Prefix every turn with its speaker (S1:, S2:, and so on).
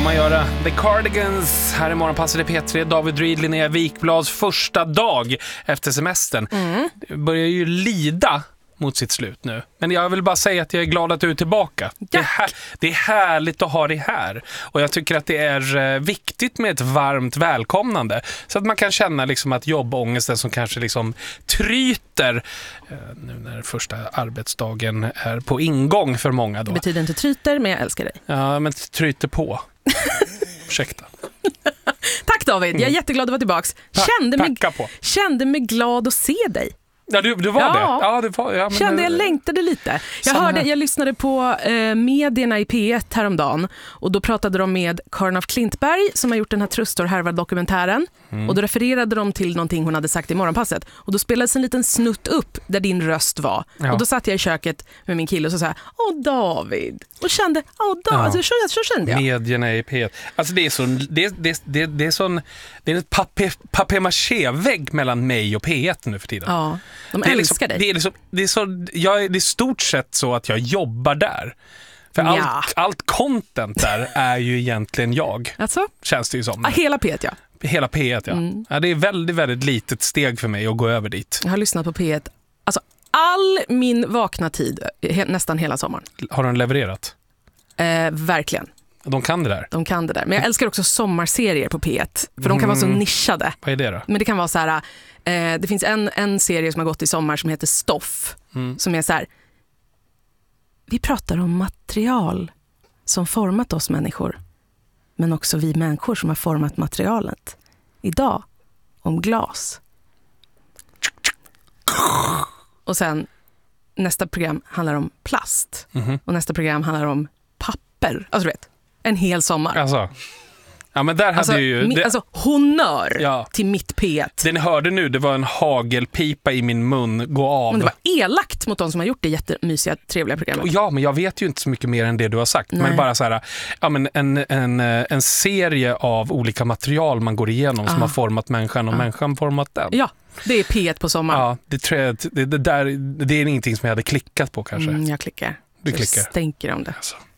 S1: man göra. The Cardigans här i Morgonpasset i P3. David Reed, Linnea Wikblads första dag efter semestern. Det börjar ju lida mot sitt slut nu. Men jag vill bara säga att jag är glad att du är tillbaka. Det är härligt att ha dig här. Och jag tycker att det är viktigt med ett varmt välkomnande. Så att man kan känna liksom att jobbångesten som kanske liksom tryter nu när första arbetsdagen är på ingång för många då.
S2: Det betyder inte tryter, men jag älskar dig.
S1: Ja, men tryter på. Ursäkta.
S2: Tack David, jag är jätteglad att vara tillbaka. Kände mig glad att se dig.
S1: Ja, du var det. Ja, det var, ja, men
S2: kände jag längtade lite. Jag lyssnade på medierna i P1 häromdagen och då pratade de med Karin af Klintberg som har gjort den här Trustor Harvard-dokumentären och då refererade de till någonting hon hade sagt i Morgonpasset och då spelades en liten snutt upp där din röst var och då satt jag i köket med min kille och så sa åh David och kände David, så kände jag.
S1: Medierna i P1. Alltså det är en papier-maché-vägg mellan mig och P1 nu för tiden.
S2: Ja. De älskar dig.
S1: Det är stort sett så att jag jobbar där. För allt content där är ju egentligen jag.
S2: Alltså?
S1: Känns det ju som.
S2: Hela P1, ja.
S1: Hela P1, ja. Ja. Det är väldigt, väldigt litet steg för mig att gå över dit.
S2: Jag har lyssnat på P1 alltså all min vakna tid nästan hela sommaren.
S1: Har de levererat?
S2: Verkligen.
S1: De kan det där.
S2: De kan det där. Men jag älskar också sommarserier på P1. För de kan vara så nischade.
S1: Vad är det då?
S2: Men det kan vara så här... det finns en serie som har gått i sommar som heter Stoff. Som är så här... Vi pratar om material som format oss människor. Men också vi människor som har format materialet. Idag om glas. Och sen nästa program handlar om plast. Och nästa program handlar om papper. Alltså du vet, en hel sommar.
S1: Alltså. Ja, men där hade ju...
S2: honör till mitt P1.
S1: Det ni hörde nu, det var en hagelpipa i min mun gå av.
S2: Men det var elakt mot de som har gjort det jättemysiga, trevliga programmet.
S1: Ja, men jag vet ju inte så mycket mer än det du har sagt. Nej. Men bara så här, ja, men en serie av olika material man går igenom som har format människan och människan format den.
S2: Ja, det är P1 på sommaren.
S1: Ja, det är ingenting som jag hade klickat på kanske.
S2: Jag klickar.
S1: Du klickar.
S2: Stänker om det.
S1: Alltså.